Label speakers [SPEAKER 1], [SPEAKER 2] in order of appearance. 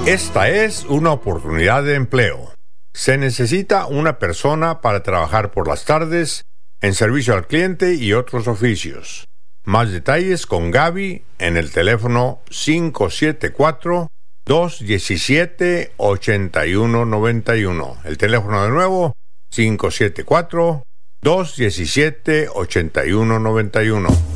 [SPEAKER 1] Esta es una oportunidad de empleo. Se necesita una persona para trabajar por las tardes en servicio al cliente y otros oficios. Más detalles con Gaby en el teléfono 574-217-8191. El teléfono de nuevo, 574-217-8191.